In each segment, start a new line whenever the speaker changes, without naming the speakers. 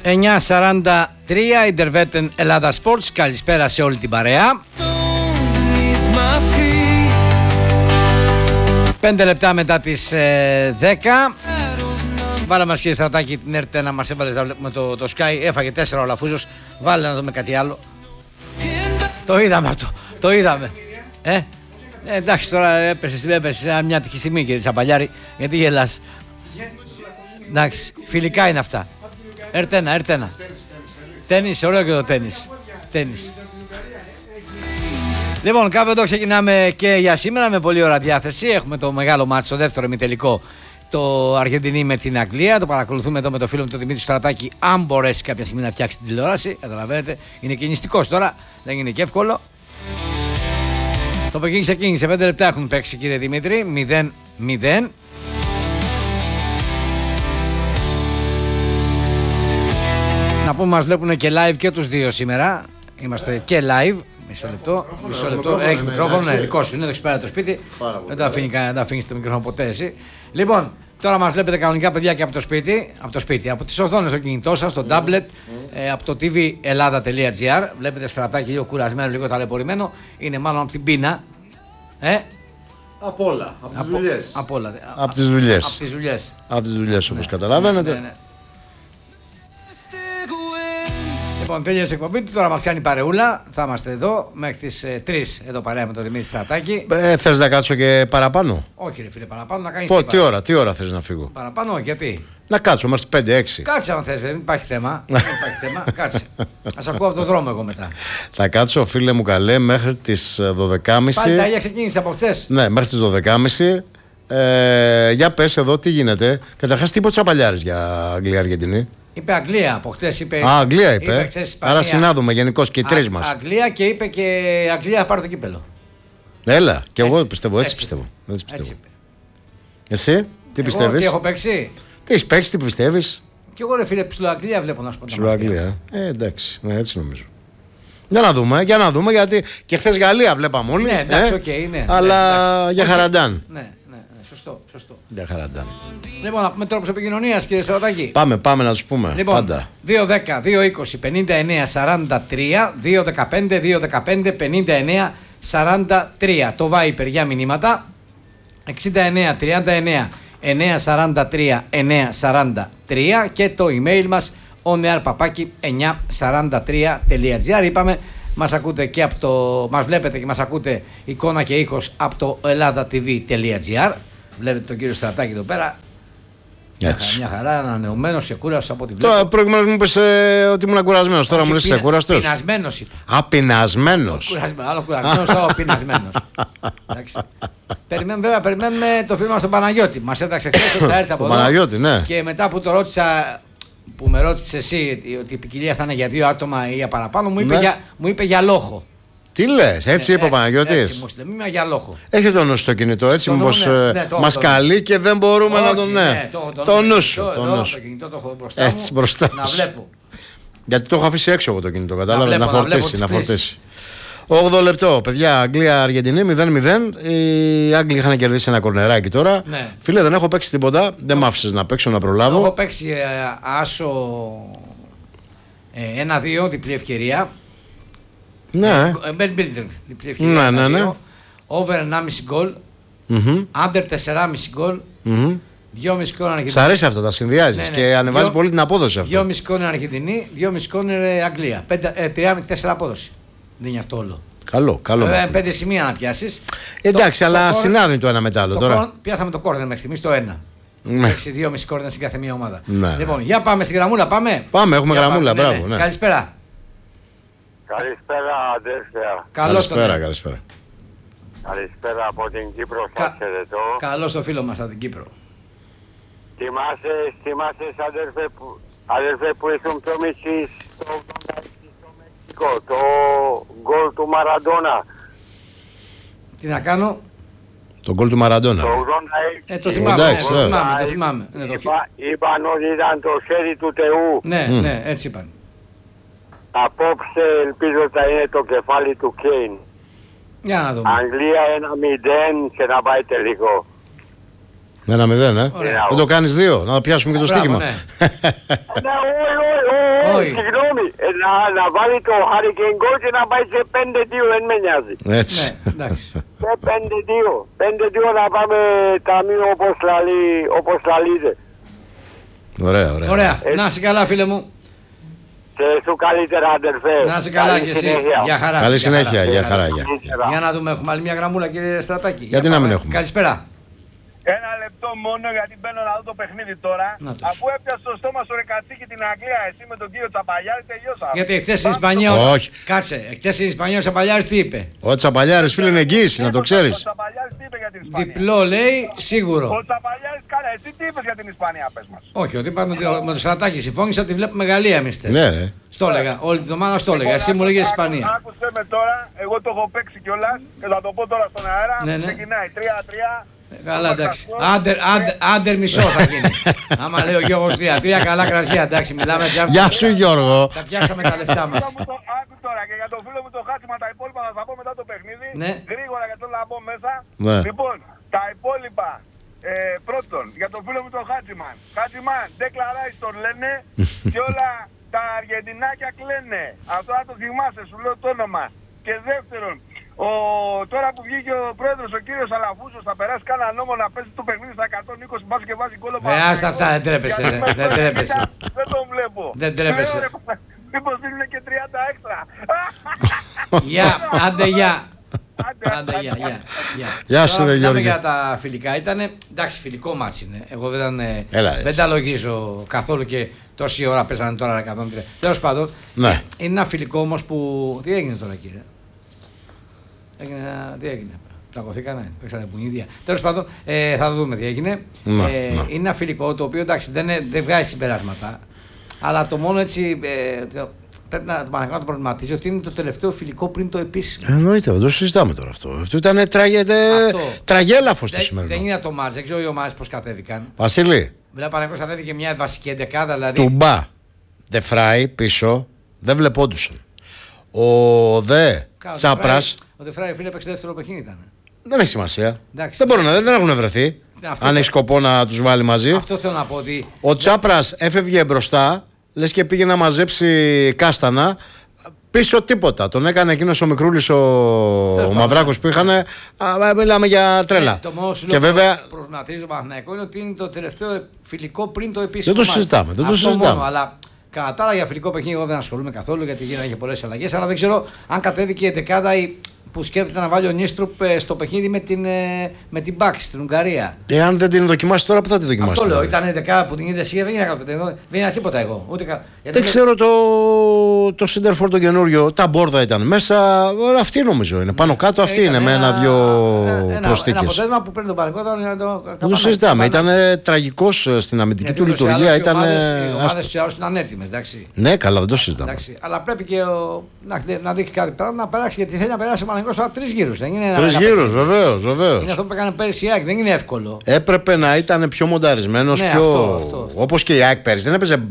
9:43 Ιντερβέτεν Ελλάδα Sports. Καλησπέρα σε όλη την παρέα. 5 λεπτά μετά τις 10. Βάλαμε μας κύριε Στρατάκη την ΕΡΤ να μας έβαλες να βλέπουμε το Sky. Έφαγε 4 ο Λαφούζος. Βάλε να δούμε κάτι άλλο. Το είδαμε αυτό. Το είδαμε. Εντάξει, τώρα έπεσε μια τυχή στιγμή κύριε Τσαπαλιάρη. Γιατί γελάς? Εντάξει, φιλικά είναι αυτά. ΕΡΤ1. Τένις, ωραίο και το τένις. Λοιπόν, κάπου εδώ ξεκινάμε και για σήμερα με πολύ ωραία διάθεση. Έχουμε το μεγάλο μάτσο, το δεύτερο ημιτελικό, το Αργεντινή με την Αγγλία. Το παρακολουθούμε εδώ με το φίλο μου τον Δημήτρη Στρατάκη. Αν μπορέσει κάποια στιγμή να φτιάξει την τηλεόραση, καταλαβαίνετε, είναι κινηστικός τώρα, δεν είναι και εύκολο. Το παιχνίδι ξεκίνησε, 5 λεπτά έχουν παίξει κύριε Δημήτρη, 0-0. Να πούμε μας βλέπουν και live και τους δύο σήμερα. Είμαστε και live. Μισό λεπτό. Έχεις μικρόφωνο, ναι, δικό σου είναι, το έχεις πέρα το σπίτι. Δεν το αφήνεις το μικρόφωνο ποτέ εσύ. Λοιπόν, τώρα μας βλέπετε κανονικά παιδιά και από το σπίτι, από τις οθόνες στο κινητό σας, στο tablet, από το tvellada.gr. Βλέπετε Στρατάκι λίγο κουρασμένο, λίγο ταλαιπωρημένο. Είναι μάλλον από την πείνα.
Από όλα, από τις δουλειές.
Από τις δουλειές
όπως καταλαβαίνετε.
Ναι. Λοιπόν, τέλειωσε η εκπομπή του, τώρα μας κάνει παρεούλα. Θα είμαστε εδώ μέχρι τις 3 εδώ παρέα με τον Δημήτρη Στρατάκη.
Θες να κάτσω και παραπάνω?
Όχι ρε φίλε, παραπάνω να κάνεις
τι ώρα θες να φύγω?
Παραπάνω, γιατί?
Να κάτσω μέχρι τις 5-6.
Κάτσε αν θες, δεν υπάρχει θέμα. Κάτσε. Ας ακούω από τον δρόμο εγώ μετά.
Θα κάτσω φίλε μου καλέ μέχρι τις 12.30.
Πάλι τα ίδια ξεκίνησε από χθες.
Ναι, μέχρι τις 12.30. Για πες εδώ τι γίνεται. Καταρχάς τι είπε ο Τσαπαλιάρης για Αγγλία-Αργεντινή?
Είπε Αγγλία από χθες.
Αγγλία είπε. Άρα συνάδουμε γενικώς και οι τρεις μας.
Αγγλία και είπε και Αγγλία θα πάρει το κύπελο.
Έλα, και εγώ πιστεύω, έτσι πιστεύω. Εσύ, τι πιστεύεις?
Τι έχω παίξει?
Τι έχεις παίξει, τι πιστεύεις?
Κι εγώ ρε φίλε, ψιλοαγγλία βλέπω να σου πω.
Ψιλοαγγλία, εντάξει, ναι, έτσι νομίζω. Για να δούμε, γιατί και χθες Γαλλία βλέπαμε όλοι.
Ναι, εντάξει, οκ, ναι.
Αλλά για χαραντάν.
Ναι, σωστό.
Για χαραντάν.
Λοιπόν, να πούμε τρόπους επικοινωνίας κύριε Στρατάκη.
Πάμε να τους πούμε.
Λοιπόν,
πάντα.
210, 220, 59, 43, 215, 215, 59, 43. Το Viper για μηνύματα. 69, 39, 943, 943 και το email μας oneairpapaki943.gr. Είπαμε, μας ακούτε και από μας βλέπετε και μας ακούτε εικόνα και ήχος από το ellatv.gr. Βλέπετε τον κύριο Στρατάκη εδώ πέρα. Μια χαρά, ανανεωμένος και κούρασος από την βλέπω.
Τώρα προηγουμένως μου είπες ότι ήμουν κουρασμένος. Τώρα μου λες είσαι κουραστός.
Πεινασμένος είπα.
Πεινασμένος.
Άλλο κουρασμένος, άλλο πεινασμένος. Περιμένουμε το φίλο μας τον Παναγιώτη. Μας έταξε χθες ότι θα έρθει από εδώ.
Παναγιώτη, ναι.
Και μετά που το ρώτησα, που με ρώτησε εσύ ότι η ποικιλία θα είναι για 2 άτομα ή για παραπάνω, μου είπε για λόχο.
Τι λες, έτσι είπε ο Παναγιώτης?
Έτσι μου στείλε, μήμα για λόχο.
Έχει το νου στο κινητό, έτσι μήπως μας καλεί και δεν μπορούμε να τον... Το νου σου.
Το κινητό το έχω μπροστά μου,
έτσι μπροστά
να βλέπω.
Γιατί το έχω αφήσει έξω εγώ το κινητό, κατάλαβες, να φορτίσει. 8 λεπτό, παιδιά, Αγγλία-Αργεντινή 0-0. Οι Άγγλοι είχαν κερδίσει ένα κορνεράκι τώρα.
Ναι.
Φίλε, δεν έχω παίξει τίποτα, δεν μ' άφησες να παίξω, να προλάβω.
Έχω παίξει άσο 1-2, διπλή ευκαιρία.
Ναι.
Διπλή ευκαιρία.
Ναι.
Over 1,5 γκολ. Under 4,5 γκολ. 2,5 γκολ Αργεντινή.
Σ' αρέσει αυτά, τα συνδυάζεις και ανεβάζει πολύ την απόδοση αυτό.
2,5 γκολ Αργεντινή, 2,5 γκολ Αγγλία. 3,4 απόδοση. Δεν είναι αυτό όλο.
Καλό.
Βέβαια 5 σημεία να πιάσεις.
Εντάξει, αλλά συνάδει το ένα μετά άλλο τώρα.
Πιάσαμε το κόρνερ μέχρι στιγμής το 1. Έχει 2,5 κόρνερ στην κάθε μία ομάδα.
Ναι.
Λοιπόν, για πάμε στην γραμμούλα, πάμε.
Έχουμε γραμμούλα, μπράβο. Ναι.
Καλησπέρα.
Καλησπέρα αδέρφια.
Καλησπέρα.
Καλησπέρα από την Κύπρο, σας χαιρετώ.
Καλώς το φίλο μας από την Κύπρο.
Θυμάσαι αδέρφε που ήσουν πιο μισή στο 86 στο Μεξικό, το γκολ του Μαραντόνα.
Τι να κάνω?
Το γκολ του Μαραντόνα.
Το 86.
Το θυμάμαι.
Είπαν ότι ήταν το χέρι του Θεού.
Ναι, έτσι είπαν.
Απόψε ελπίζω θα είναι το κεφάλι του Κέιν.
Για να δούμε.
Αγγλία 1-0 και να πάει τελικό.
1-0, δεν το κάνεις 2, να το πιάσουμε και το στοίχημα.
Ναι.
Όχι, συγγνώμη. Να βάλει το Hurricane Goal και να πάει σε 5-2, δεν με νοιάζει.
Έτσι.
Ναι, εντάξει.
Σε 5-2. 5-2 να πάμε ταμείο όπως λαλείτε.
Ωραία.
Να είσαι καλά, φίλε μου.
Και σου καλύτερα, αδερφέ.
Να είσαι καλά και εσύ. Γεια χαρά.
Καλή συνέχεια, για χαρά.
Για να δούμε, έχουμε άλλη μια γραμμούλα, κύριε Στρατάκη.
Γιατί να μην έχουμε.
Καλησπέρα.
Ένα λεπτό μόνο γιατί μπαίνω να δω το παιχνίδι τώρα. Αφού έπιασε στο στόμα σου ρε κατσίκι την Αγγλία, εσύ με τον κύριο Τσαπαλιάρη τελειώσαμε.
Γιατί εχθές η Ισπανία.
Όχι.
Κάτσε, εχθές η Ισπανία ο Τσαπαλιάρης τι είπε?
Ο Τσαπαλιάρης, φίλε, είναι εγγύηση, να το ξέρεις.
Ο Τσαπαλιάρης τι είπε για την Ισπανία?
Διπλό λέει, σίγουρο.
Ο Τσαπαλιάρης, καλά, εσύ τι είπες για την Ισπανία, πες μας.
Όχι, ότι είπαμε με το Στρατάκη. Συμφώνησα ότι βλέπουμε Γαλλία εμείς χθες.
Ναι, ρε.
Στο έλεγα, όλη τη βδομάδα στο έλεγα. Εσύ μου λέγες Ισπανία.
Άκουσε με τώρα, εγώ το έχω παίξει κιόλας και θα το πω τώρα στον αέρα.
Ναι.
Ξεκινάει 3-3.
Καλά, εντάξει. Άντερ μισό θα γίνει. Άμα λέει ο Γιώργος 3 καλά κρασιά, εντάξει, μιλάμε πια.
Γεια σου, Γιώργο.
Τα πιάσαμε τα λεφτά μας.
Άκου τώρα και για το φίλο μου το Χάτσιμα, τα υπόλοιπα θα τα πω μετά το παιχνίδι.
Ναι.
Γρήγορα γιατί θέλω να πω μέσα.
Ναι.
Λοιπόν, τα υπόλοιπα. Πρώτον, για το φίλο μου το Χάτσιμαν. Χάτσιμαν, Declaration τον λένε και όλα τα Αργεντινάκια κλαίνε. Αυτό να το θυμάσαι, σου λέω το όνομα. Και δεύτερον, τώρα που βγήκε ο πρόεδρος ο κύριος Αλαφούζος θα περάσει κανένα νόμο να πέσει το παιχνίδι στα 120 μπάσκετ και βάζει γκολ.
Άστα αυτά, δεν τρέπεσαι. Δεν τρέπεσαι.
Δεν τον βλέπω.
Δεν τρέπεσαι.
Μήπως δίνουν και 30 έξτρα.
Γεια, άντε γεια. Άντε
Γεια σου, ρε Γιώργη.
Για τα φιλικά ήταν, εντάξει, φιλικό μάτς είναι. Εγώ δεν τα λογίζω καθόλου και τόση ώρα πέσανε τώρα 103. Τέλος πάντων, είναι ένα φιλικό όμως που. Τι έγινε τώρα, κύριε? Τι έγινε? Πλακωθήκανε, παίξανε πουνίδια. Τέλος πάντων, θα το δούμε τι έγινε. Είναι ένα φιλικό το οποίο εντάξει δεν βγάζει συμπεράσματα. Αλλά το μόνο έτσι πρέπει να το προβληματίζει ότι είναι το τελευταίο φιλικό πριν το επίσημο.
Εννοείται, δεν το συζητάμε τώρα αυτό. Αυτό ήταν τραγέλαφος το σημερινό.
Δεν είναι το μάτς, δεν ξέρω οι ομάδες πώς κατέβηκαν.
Βασίλη.
Δηλαδή, Παναγιώτης κατέβηκε μια βασική εντεκάδα. Δηλαδή.
Τουμπά, Ντεφράι πίσω, δεν βλεπόντουσαν. Ο Δε Τσάπρας.
Ο Ντεφράι, φίλε, παίξει δεύτερο παιχνίδι ήταν.
Δεν έχει σημασία.
Εντάξει.
Δεν έχουν βρεθεί. Αν έχει σκοπό να τους βάλει μαζί.
Αυτό θέλω να πω ότι.
Ο Τσάπρας έφευγε μπροστά, λες και πήγε να μαζέψει κάστανα. Πίσω τίποτα. Τον έκανε εκείνος ο μικρούλης ο Μαυράκος που είχαν. Μιλάμε για τρέλα.
Το μόνο
και βέβαια.
Που προβληματίζει το Παναθηναϊκό είναι ότι είναι το τελευταίο φιλικό πριν το επίσημο.
Δεν το συζητάμε. Δεν το συζητάμε.
Μόνο, αλλά κατά τα άλλα για φιλικό παιχνίδι εγώ δεν ασχολούμαι καθόλου γιατί γίνανε πολλές αλλαγές. Αλλά δεν ξέρω αν κατέβηκε η δεκάδα που σκέφτεται να βάλει ο Νίστρουπ στο παιχνίδι με την Μπάξη στην Ουγγαρία.
Εάν δεν την δοκιμάσει τώρα, πού θα την δοκιμάσει?
Αυτό λέω. Ήταν η δεκάδα που την είδε εσύ, δεν έγινε τίποτα εγώ.
Δεν ξέρω το Σίντερφορ το καινούριο, τα μπόρδα ήταν μέσα. Αυτή νομίζω είναι. Πάνω κάτω αυτή είναι με ένα-δυο προσθήκες.
Ένα αποτέλεσμα που παίρνει τον Παναγιώτο να
το συζητάμε. Ήταν τραγικός στην αμυντική του λειτουργία.
Οι ομάδες του άλλου ήταν ανέρθιμες.
Ναι, καλά, δεν το συζητάμε.
Αλλά πρέπει και να δείξει κάτι πράγμα να περάσει γιατί θέλει να περάσει ο Παναγιώτος 3 γύρους.
3 γύρους, βεβαίως.
Είναι αυτό που έκανε πέρυσι η ΑΕΚ, δεν είναι εύκολο.
Έπρεπε να ήταν πιο μονταρισμένος.
Ναι,
αυτό. Όπως και η ΑΕΚ πέρυσι. Δεν έπαιζε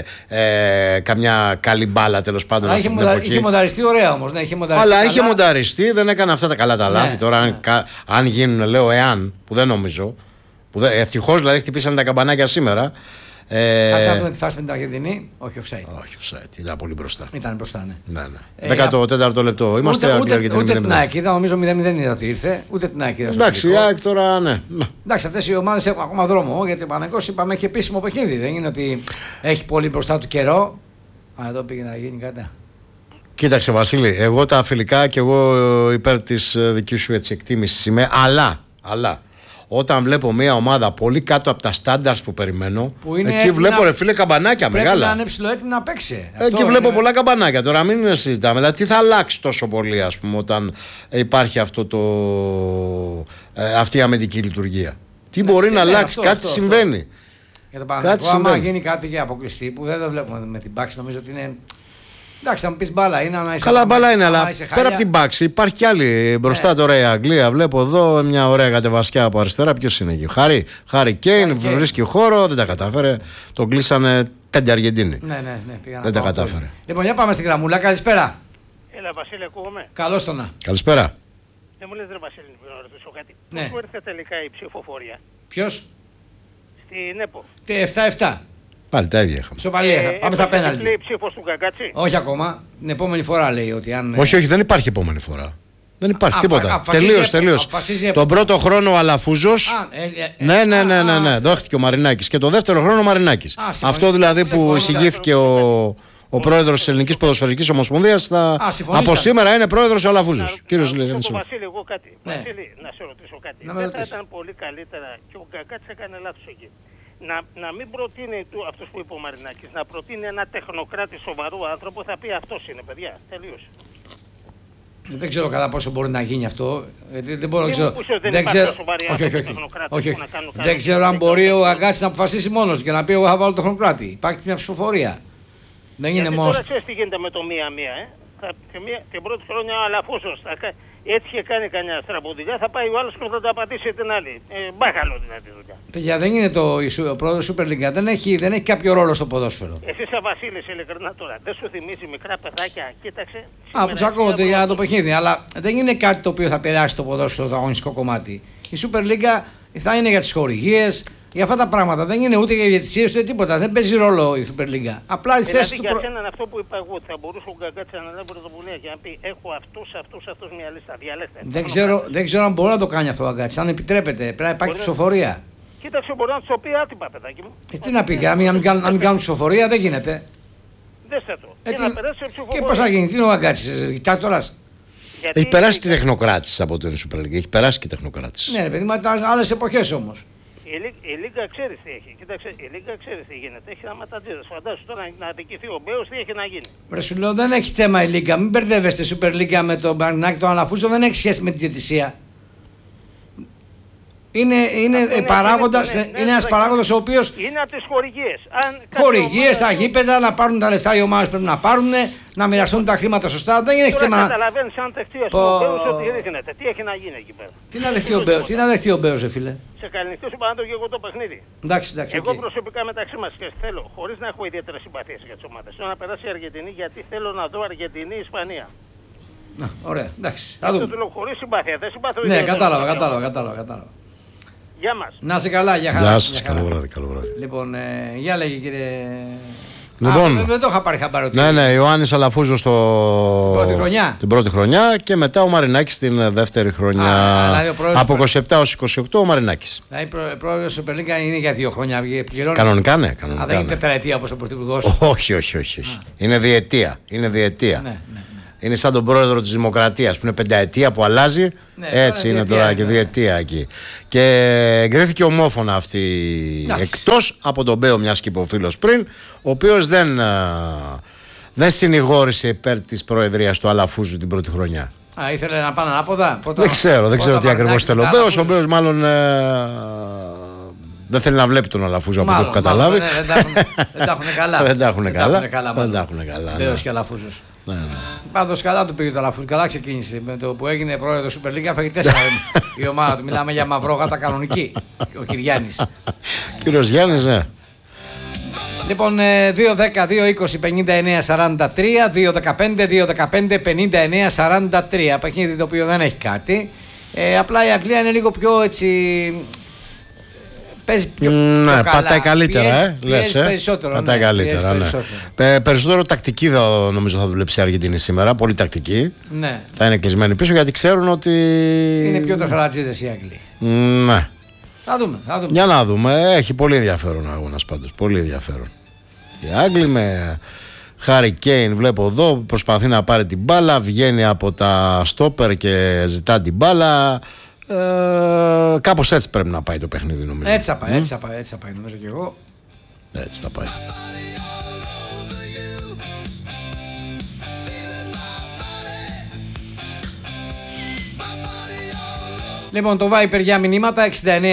καμιά καλή μπάλα τέλος πάντων.
Είχε μονταριστεί ωραία όμως. Ναι,
αλλά είχε μονταριστεί, δεν έκανε αυτά τα καλά τα λάθη. Τώρα, αν γίνουν, λέω εάν, που δεν νομίζω. Ευτυχώς δηλαδή χτυπήσανε τα καμπανάκια σήμερα.
Κάτσε να δούμε τη φάση με την Αργεντινή. Όχι offside.
Όχι offside, ήταν πολύ μπροστά.
Ήταν μπροστά, ναι.
14ο λεπτό. Είμαστε Αργεντινή.
Ούτε την ΑΕΚ είδα, νομίζω 0-0 είδα ότι ήρθε. Ούτε την ΑΕΚ είδα.
Εντάξει, η ΑΕΚ τώρα ναι.
Εντάξει, αυτές οι ομάδες έχουν ακόμα δρόμο. Γιατί ο Παναγιώτος είπαμε έχει επίσημο παιχνίδι. Δεν είναι ότι έχει πολύ μπροστά του καιρό. Αλλά εδώ πήγε να γίνει κάτι.
Κοίταξε Βασίλη, εγώ τα φιλικά και εγώ υπέρ της δικής σου εκτίμησης είμαι. Αλλά όταν βλέπω μια ομάδα πολύ κάτω από τα στάνταρς που περιμένω, εκεί βλέπω ρε φίλε καμπανάκια
πρέπει
μεγάλα.
Να είναι ψηλοέτοιμη να παίξει.
Εκεί βλέπω πολλά καμπανάκια. Τώρα μην συζητάμε. Δηλαδή, τι θα αλλάξει τόσο πολύ, ας πούμε, όταν υπάρχει αυτή η αμυντική λειτουργία. Τι μπορεί να αλλάξει, κάτι συμβαίνει.
Για τον Παναγιώτο, άμα γίνει κάτι για αποκλειστή που δεν το βλέπουμε με την Μπάξη, νομίζω ότι είναι. Εντάξει, θα μου πει μπάλα είναι.
Καλά, μπάλα είναι, αλλά πέρα από την Μπάξη υπάρχει κι άλλη. Μπροστά τώρα η Αγγλία. Βλέπω εδώ μια ωραία κατεβασιά από αριστερά. Ποιος είναι εκεί? Χάρι Κέιν, βρίσκει χώρο, δεν τα κατάφερε. Τον κλείσανε 5 Αργεντίνοι.
Ναι,
δεν τα κατάφερε.
Λοιπόν, για πάμε στην γραμμούλα. Καλησπέρα.
Έλα, Βασίλη, ακούγομαι.
Καλώς το να.
Καλησπέρα.
Δεν μου λες, ρε Βασίλη, να ρωτήσω κάτι.
Ναι.
Πού ήρθε τελικά η ψηφοφορία?
Ποιος?
Στην ΕΠΟ.
7-7.
Πάλι τα ίδια είχαμε.
Σοπαλία. Πάμε στα πέναλτι.
Λέει ψήφος του Γκαγκάτσι.
Όχι ακόμα. Την επόμενη φορά λέει ότι αν.
Όχι, δεν υπάρχει επόμενη φορά. Δεν υπάρχει τίποτα.
Αποφασίζει
Τελείως. Τον πρώτο χρόνο ο Αλαφούζος. Ναι. Δόχτηκε ο Μαρινάκης. Και το δεύτερο χρόνο ο Μαρινάκης. Αυτό δηλαδή που εισηγήθηκε ο πρόεδρος της Ελληνικής Ποδοσφαιρικής Ομοσπονδίας από σήμερα είναι πρόεδρος ο Αλαφούζος. Κύριος Βασίλη,
εγώ κάτι. Βασίλη, να σε ρωτήσω κάτι. Δεν θα ήταν πολύ καλύτερα και ο Γκαγκάτσι έκανε λάθος εκεί. Να μην προτείνει αυτός που είπε ο Μαρινάκης, να προτείνει ένα τεχνοκράτη σοβαρό άνθρωπο, θα πει αυτός είναι, παιδιά. Τελείωσε.
Δεν ξέρω κατά πόσο μπορεί να γίνει αυτό. Δεν μπορώ να ξέρω. Όχι. Δεν ξέρω αν μπορεί ο Γκαγκάτσι να αποφασίσει μόνος του και να πει: εγώ θα βάλω τεχνοκράτη. Υπάρχει μια ψηφοφορία. Δεν είναι μόνο.
Τώρα ξέρεις τι γίνεται με το μία-μία. Την πρώτη χρονιά ο Αλαφούζος έτσι και κάνει κανένα στραμποδιλιά, θα πάει ο άλλος και θα το απαντήσει την άλλη. Μπάχαλο δηλαδή δουλειά.
Παιδιά, δεν είναι ο πρόεδρος Super League. Δεν έχει κάποιο ρόλο στο ποδόσφαιρο.
Εσύ σαν Βασίλης, ειλικρινά τώρα, δεν σου θυμίζει μικρά παιδάκια, κοίταξε.
Που τσακώνονται για το παιχνίδι, αλλά δεν είναι κάτι το οποίο θα περάσει το ποδόσφαιρο, το αγωνιστικό κομμάτι. Η Super League θα είναι για τις χορηγίες, για αυτά τα πράγματα. Δεν είναι ούτε για διαιτησίες ούτε τίποτα. Δεν παίζει ρόλο η Super League. Απλά η θέση του.
Για σένα είναι αυτό που είπα εγώ. Θα μπορούσε ο Γκαγκάτσι να αναλάβει πρωτοβουλία και να πει: έχω αυτούς μια λίστα. Διαλέξτε.
Δεν ξέρω αν μπορεί να το κάνει αυτό ο Γκαγκάτσι. Αν επιτρέπεται, πρέπει να υπάρχει ψηφοφορία.
Κοίταξε, μπορεί να του πει άτυπα, παιδάκι μου.
Τι να πει, αν μην κάνουν ψηφοφορία δεν γίνεται.
Δεν σε το. Και να περάσει σε ψηφοφορία.
Και πώς θα γίνει, τι είναι ο Γκαγκάτσι, δικτάτορας.
Έχει περάσει και τεχνοκράτης από την Super League. Έχει περάσει και τεχνοκράτης.
Ναι, παιδί, μα ήταν άλλες εποχές όμως.
Η Λίγκα ξέρει τι έχει. Κοίταξε, η Λίγκα ξέρει τι γίνεται. Έχει ένα ματατζίδες. Φαντάσου τώρα να αδικηθεί ο Μπέος, τι έχει να γίνει.
Ρε σου λέω, δεν έχει θέμα η Λίγκα. Μην μπερδεύεστε Super League με τον Μαρινάκη, τον Αλαφούζο, δεν έχει σχέση με τη διαιτησία. Είναι ένας παράγοντας ο οποίος.
Είναι από τις χορηγίες.
Χορηγίες, τα γήπεδα, να πάρουν τα λεφτά οι ομάδες πρέπει να πάρουν, να μοιραστούν τα χρήματα σωστά. Δεν έχει θέμα.
Καταλαβαίνεις αν δεχτεί ο Μπέος ότι ρίχνεται. Τι έχει να γίνει εκεί πέρα.
Τι να δεχτεί ο Μπέος, φίλε.
Σε καληνυχτή σου πάνω και εγώ το παιχνίδι.
Εντάξει.
Εγώ προσωπικά μεταξύ μας και θέλω, χωρίς να έχω ιδιαίτερες συμπαθίες για τις ομάδες, θέλω να περάσει η Αργεντινή γιατί θέλω να δω Αργεντινή-Ισπανία.
Ωραία, εντάξει.
Αυτό το λέω χωρίς συμπάθεια. Δεν συμπαθώ.
Ναι, κατάλαβα.
Γεια μας.
Να είσαι καλά, για χαρά.
Γεια σας, καλό βράδυ.
Λοιπόν, για λέγε κύριε.
Λοιπόν,
δεν το είχα πάρει χαμπάρι.
Ναι, Ιωάννης Αλαφούζος την πρώτη χρονιά και μετά ο Μαρινάκης την δεύτερη χρονιά. Από 27 ως 28 ο Μαρινάκης.
Δηλαδή πρόεδρος του Super League είναι για 2 χρόνια.
Κανονικά ναι.
Δεν είναι τετραετία όπως ο πρωθυπουργός.
Όχι. Είναι διετία. Ναι. Είναι σαν τον πρόεδρο της Δημοκρατίας που είναι πενταετία που αλλάζει. Ναι, έτσι είναι τώρα και διετία εκεί. Και εγκρίθηκε ομόφωνα αυτή εκτός από τον Μπέο, μιας και είπε ο φίλος πριν, ο οποίος δεν συνηγόρησε υπέρ της προεδρίας του Αλαφούζου την πρώτη χρονιά.
Ήθελε να πάνε ανάποδα.
Δεν ξέρω τι ακριβώς θέλει ο Μπέος. Ο Μπέος μάλλον δεν θέλει να βλέπει τον Αλαφούζο από ό,τι έχω καταλάβει.
Δεν τα έχουν καλά. Μπέος και Αλαφούζος.
Ναι.
Πάντως καλά του πήγε το Αλαφούζο, καλά ξεκίνησε. Με το που έγινε πρόεδρο Super League έφαγε 4 η ομάδα του. Μιλάμε για μαυρόγατα κανονική. Ο Κυριάννης.
Κύριος Γιάννης, ναι.
Λοιπόν, 2-10-2-20-59-43, 2-15-2-15-59-43. Παιχνίδι το οποίο δεν έχει κάτι. Απλά η Αγγλία είναι λίγο πιο έτσι. Παίζει πιο καλά.
Πατάει καλύτερα,
περισσότερο.
Πατάει καλύτερα, ναι. Περισσότερο τακτική νομίζω θα δουλέψει η Αργεντινή σήμερα. Πολύ τακτική.
Ναι.
Θα είναι κλεισμένοι πίσω γιατί ξέρουν ότι.
Είναι πιο τεχαρατζίδες οι Άγγλοι.
Ναι.
Θα δούμε.
Για να δούμε. Έχει πολύ ενδιαφέρον ο αγώνας πάντως. Πολύ ενδιαφέρον. Οι Άγγλοι με Χάρι Κέιν βλέπω εδώ προσπαθεί να πάρει την μπάλα. Βγαίνει από τα στόπερ και ζητά την μπάλα. Κάπως έτσι πρέπει να πάει το παιχνίδι νομίζω.
Έτσι θα πάει νομίζω και εγώ.
Έτσι θα πάει.
Λοιπόν, το Viper για μηνύματα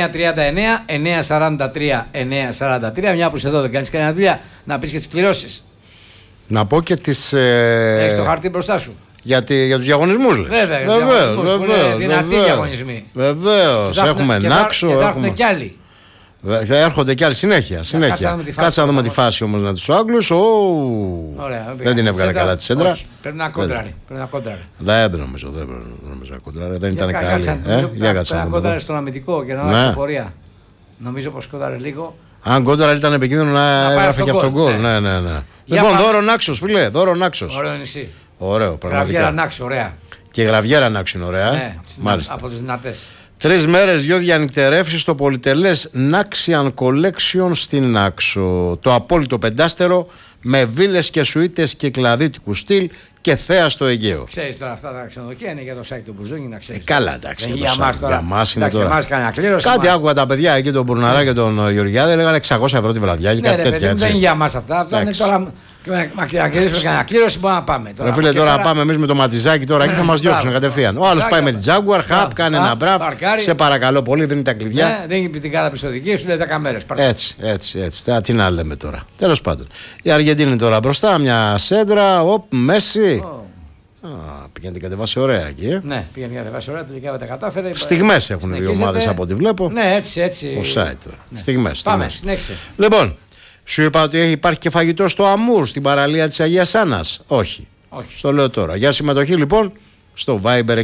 6939-943-943. Μια που είσαι εδώ δεν κάνεις κανένα δουλειά, να πεις και τις κληρώσεις.
Να πω και τις.
Έχεις το χαρτί μπροστά σου.
Για τους διαγωνισμούς λες.
Βέβαια. Είναι δυνατοί διαγωνισμοί.
Βεβαίως. Έχουμε Νάξο.
Και θα έρθουν κι άλλοι.
Θα έρχονται κι άλλοι συνέχεια. Κάτσε να δούμε τη φάση όμως με τους Άγγλους. Δεν την έβγαλε καλά τη σέντρα.
Πρέπει να κόντραρε.
Δεν νομίζω να κόντραρε. Δεν ήταν καλή.
Για κάτσε να κόντραρε στον αμυντικό και να αλλάξει πορεία. Νομίζω πως κόντραρε λίγο.
Αν κόντρα ήταν επικίνδυνο να έγραφε και αυτόν γκολ. Ναι. Λοιπόν, δώρο Νάξος, φίλε. Δώρο Νάξος.
Ωραίο νησί.
Ωραίο, πραγματικά.
Γραβιέρα Νάξο, ωραία.
Και η Γραβιέρα Νάξο είναι ωραία.
Ναι,
μάλιστα.
Από τις δυνατές.
3 μέρες, 2 διανυκτερεύσεις στο πολυτελές Naxian Collection στην Νάξο. Το απόλυτο πεντάστερο με βίλες και σουίτες κυκλαδίτικου στυλ και θέα στο Αιγαίο.
Ξέρεις τώρα, αυτά τα ξενοδοχεία είναι για το site του Μπουζούνι, να ξέρεις.
Καλά, εντάξει.
Για μας τώρα.
Για μας είναι τώρα.
Μας κάνει κλήρωση.
Κάτι άκουγα τα παιδιά εκεί, τον Μπουρναρά και τον Γεωργιάδη, έλεγαν 600 ευρώ τη βραδιά και κάτι τέτοια.
Δεν είναι για μας αυτά. Αυτά είναι τώρα. Να κλείσουμε κανένα κλήρωση, μπορούμε να πάμε.
Ρε φίλε, τώρα πάμε εμείς με το ματιζάκι τώρα και θα μας διώξουν κατευθείαν. Ο άλλος πάει με την Jaguar, χαπ, κάνει ένα μπραφ. Σε παρακαλώ πολύ, δίνει τα κλειδιά.
Δεν έχει την κάρτα πιστωτική, σου λέει 10 μέρες.
Έτσι. Τι να λέμε τώρα. Τέλος πάντων. Η Αργεντίνη τώρα μπροστά, μια σέντρα, Μέση. Πήγαινε την κατεβάσει ωραία εκεί.
Ναι, πήγαινε την κατεβάσει ωραία, τελικά δεν τα κατάφερε.
Στιγμές έχουν οι δύο ομάδες από ό,τι βλέπω.
Ναι, έτσι.
Offside τώρα. Στιγμές.
Πάμε, συνέχισε.
Λοιπόν, σου είπα ότι υπάρχει και φαγητό στο Αμούρ, στην παραλία της Αγίας Άννας. Όχι. Στο λέω τώρα. Για συμμετοχή λοιπόν στο Viber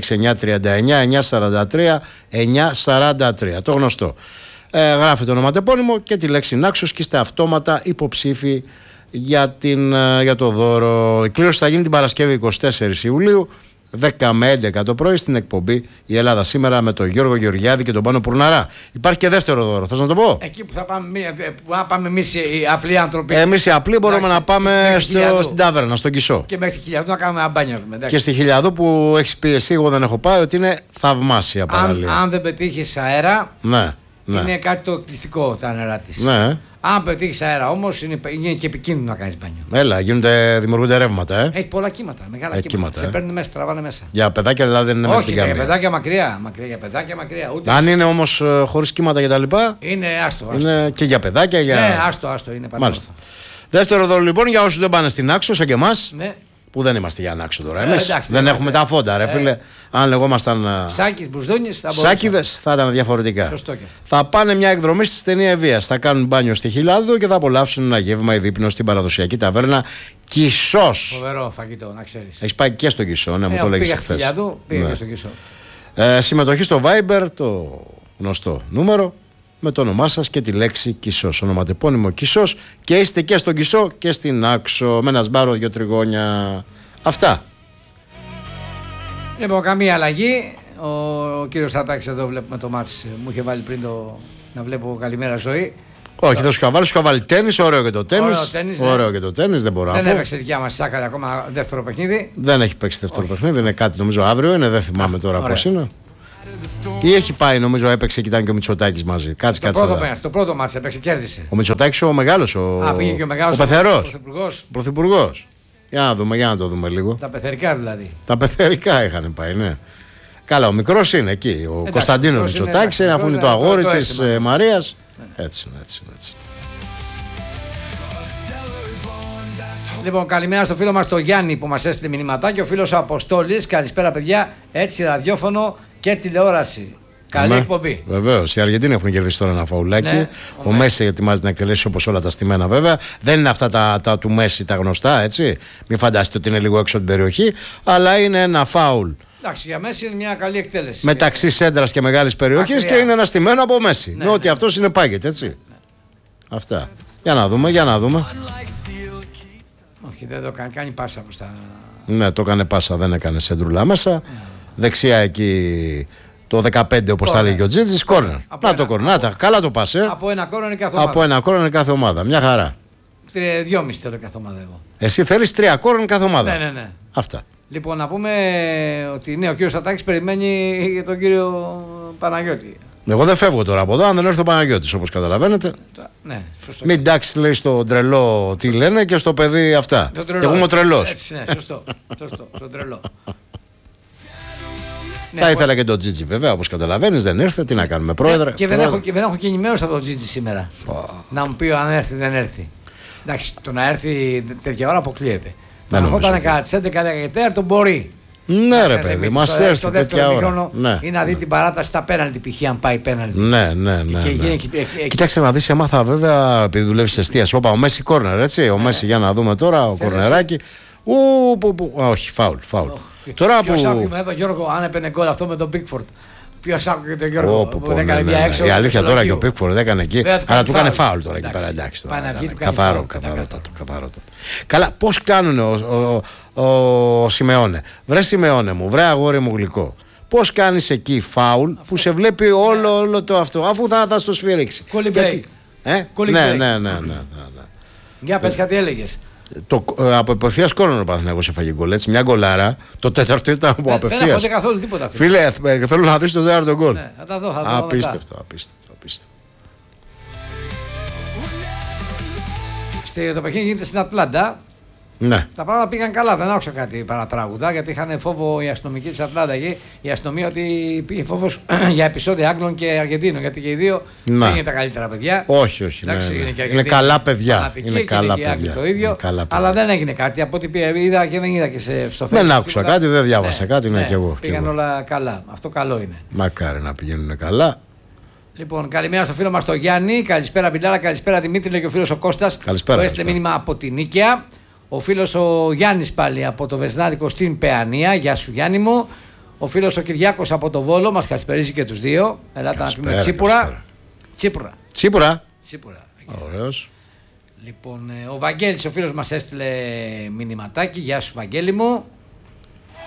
6939-943-943. Το γνωστό. Γράφετε το ονοματεπώνυμο και τη λέξη Νάξος και είστε αυτόματα υποψήφοι για το δώρο. Η κλήρωση θα γίνει την Παρασκευή 24 Ιουλίου 10 με 11 το πρωί στην εκπομπή Η Ελλάδα Σήμερα με τον Γιώργο Γεωργιάδη και τον Πάνο Πουρναρά. Υπάρχει και δεύτερο δώρο, θες να το πω?
Εκεί που θα πάμε εμείς οι απλοί άνθρωποι.
Εμείς οι απλοί μπορούμε να πάμε στην ταβέρνα, στον Κισό.
Και μέχρι τη Χιλιαδού να κάνουμε ένα μπάνιο.
Και στη Χιλιαδού που έχεις πει εσύ, εγώ δεν έχω πάει, ότι είναι θαυμάσια παραλία.
Αν δεν πετύχεις αέρα,
ναι.
Είναι κάτι το εκπληκτικό τα νερά της.
Ναι.
Αν πετύχεις αέρα όμως, είναι και επικίνδυνο να κάνεις μπάνιο.
Έλα, δημιουργούνται ρεύματα,
Έχει πολλά κύματα, μεγάλα κύματα. Σε παίρνουν μέσα, τραβάνε μέσα.
Για παιδάκια δηλαδή δεν είναι μέσα στην καμία.
Για παιδάκια μακριά. Για παιδάκια μακριά.
Αν είναι όμως χωρίς κύματα κτλ.
Είναι άστο.
Είναι και για παιδάκια.
Ναι, άστο. Είναι
μάλιστα. Δεύτερο δώρο λοιπόν για όσους δεν πάνε στην Άξο, σαν και εμάς.
Ναι.
Που δεν είμαστε για Νάξο τώρα. Εμείς δεν έχουμε τα φόντα, ρε φίλε. Αν λεγόμασταν Σάκηδες, θα ήταν διαφορετικά.
Σωστό και αυτό.
Θα πάνε μια εκδρομή στη στενή Ευβοίας. Θα κάνουν μπάνιο στη Χιλιάδου και θα απολαύσουν ένα γεύμα ή δείπνο στην παραδοσιακή ταβέρνα Κισός.
Φοβερό φαγητό, να ξέρεις.
Έχεις πάει και στο Κισό, ναι, μου το λέγεις χθες.
Πήγα και στο Κισό.
Συμμετοχή στο Viber, το γνωστό νούμερο, με το όνομά σας και τη λέξη Κισός. Ονοματεπώνυμο Κισός και είστε και στον Κισό και στην Άξο με ένα σμπάρο, 2 τριγώνια. Αυτά.
Λοιπόν, καμία αλλαγή. Ο κύριος Στατάκης εδώ βλέπουμε το μάτς. Μου είχε βάλει πριν να βλέπω Καλημέρα Ζωή.
Όχι, δεν σου είχα βάλει, σου είχα βάλει τένις, ωραίο και το τένις. Ωραίο και το τένις, δεν μπορώ να πω.
Δεν έπαιξε δικιά μας Σάκαρη ακόμα δεύτερο παιχνίδι.
Δεν έχει παίξει δεύτερο παιχνίδι, είναι κάτι νομίζω αύριο, δεν θυμάμαι τώρα πώς είναι. Ή έχει πάει, νομίζω έπαιξε και ήταν και ο Μητσοτάκης μαζί. Κάτσε.
Το πρώτο μάτς έπαιξε, κέρδισε.
Ο Μητσοτάκης ο μεγάλος,
πήγε και ο μεγάλος.
Ο πεθερός. Πρωθυπουργός. Για να το δούμε λίγο.
Τα πεθερικά δηλαδή.
Τα πεθερικά είχαν πάει, ναι. Καλά, ο μικρός είναι εκεί. Ο Κωνσταντίνος Μητσοτάκης, αφού είναι το αγόρι της Μαρίας. Έτσι.
Λοιπόν, καλημέρα στο φίλο μας τον Γιάννη που μας έστειλε μηνυματάκι. Ο φίλος ο Αποστόλης, καλησπέρα παιδιά. Έτσι, ραδιόφωνο και τηλεόραση. Καλή εκπομπή.
Βεβαίως. Οι Αργεντίνοι έχουν κερδίσει τώρα ένα φαουλάκι. Ναι, ο Μέση ετοιμάζεται να εκτελέσει όπως όλα τα στημένα βέβαια. Δεν είναι αυτά τα του Μέση τα γνωστά, έτσι. Μην φανταστείτε ότι είναι λίγο έξω από την περιοχή. Αλλά είναι ένα φάουλ.
Εντάξει, για Μέση είναι μια καλή εκτέλεση.
Μεταξύ σέντρας και μεγάλης περιοχής και είναι ένα στημένο από Μέση. Ναι, ότι αυτό συνεπάγεται, έτσι. Ναι. Αυτά. Για να δούμε.
Όχι, δεν το κάνει πάσα προς τα.
Ναι, το έκανε πάσα, δεν έκανε σέντρουλα μέσα. Δεξιά εκεί το 15 όπως θα λέγει ο Τζίτζης, κόρνερ. Να το κόρνερ, καλά το πας.
Από ένα κόρνερ κάθε ομάδα.
Από ένα κόρνερ κάθε ομάδα, μια χαρά.
2,5 θέλω κάθε ομάδα εγώ.
Εσύ θέλεις 3 κόρνερ κάθε ομάδα.
Ναι.
Αυτά.
Λοιπόν, να πούμε ότι ναι, ο κύριος Στατάκης περιμένει για τον κύριο Παναγιώτη.
Εγώ δεν φεύγω τώρα από εδώ, αν δεν έρθει ο Παναγιώτης, όπως καταλαβαίνετε.
Ναι, σωστό.
Μην τάξει, λέει στο τρελό τι λένε και στο παιδί αυτά. Και εγώ είμαι ο τρελός.
Έτσι, ναι, σωστό. Το τρελό.
Θα ήθελα και τον Τζίτζι, βέβαια, όπως καταλαβαίνεις, δεν ήρθε. Τι να κάνουμε, πρόεδρε.
Και δεν έχω και ενημέρωση από τον Τζίτζι σήμερα. Να μου πει αν έρθει ή δεν έρθει. Εντάξει, το να έρθει τέτοια ώρα αποκλείεται. Να ερχόταν κατά τις 11 τον μπορεί.
Ναι, ρε παιδί, μας έρθει τέτοια ώρα.
Ή να δει την παράταση στα πέναλτι, π.χ. αν πάει πέναλτι.
Ναι. Κοίταξε να δεις, έμαθα βέβαια, επειδή δουλεύεις εστίαση. Όπα, ο Μέση κόρνερ, έτσι. Ο Μέση, για να δούμε τώρα, ο κορνεράκι. Όχι, φάουλ. Τώρα που.
Ποιος άκουγε εδώ, Γιώργο, αν έπαιρνε γκολ αυτό με τον Μπίκφορντ. Ποιος άκουγε τον Γιώργο που έκανε μια έξω.
Η αλήθεια τώρα και ο Πίκφορντ έκανε εκεί. Αλλά του έκανε φάουλ τώρα εκεί πέρα. Εντάξει. Καθαρότατο. Καλά, πώς κάνουν ο Σιμεώνε. Βρε Σιμεώνε μου, βρε αγόρι μου γλυκό. Πώς κάνεις εκεί φάουλ που σε βλέπει όλο το αυτό, αφού θα στο σφύριξει.
Κολυμπρέικ.
Ναι.
Για πες κάτι έλεγες.
Από απευθείας κόρνο ο Παναθηναϊκός έφαγε γκολ. Έτσι, μια γκολάρα. Το τέταρτο ήταν από απευθείας.
Δεν έχω καθόλου τίποτα.
Φίλε, θέλω να δεις το τέταρτο γκολ.
Ναι, θα τα δω.
Απίστευτο.
Το παιχνίδι γίνεται στην Ατλάντα.
Ναι.
Τα πράγματα πήγαν καλά, δεν άκουσα κάτι παρατράγουδα γιατί είχαν φόβο οι αστυνομικοί της Ατλάντα εκεί. Η αστυνομία ότι πήγε φόβος για επεισόδια Άγγλων και Αργεντίνων. Γιατί και οι δύο δεν είναι τα καλύτερα παιδιά.
Όχι.
Εντάξει,
ναι. Είναι καλά παιδιά. Είναι καλά παιδιά.
Το ίδιο, αλλά δεν έγινε κάτι. Από ό,τι είδα και δεν είδα και στο Facebook.
Δεν άκουσα κάτι, δεν διάβασα κάτι. Ναι, και εγώ.
Πήγαν όλα καλά. Αυτό καλό είναι.
Μακάρι να πηγαίνουν καλά.
Λοιπόν, καλημέρα στο φίλο μας τον Γιάννη. Καλησπέρα Μπιλάρα, καλησπέρα Δημήτρη, λέει και ο φίλος ο Κώστας.
Καλησπέρα.
Που έστειλε μήνυμα από την Νίκαια. Ο φίλος ο Γιάννης πάλι από το Βεσνάδικο στην Παιανία. Γεια σου Γιάννη μου. Ο φίλος ο Κυριάκος από το Βόλο. Μας καλησπερίζει και τους δύο. Ελάτε να πούμε Τσίπουρα.
Ωραίος.
Λοιπόν, ο Βαγγέλης ο φίλος μας έστειλε μηνυματάκι. Γεια σου Βαγγέλη μου.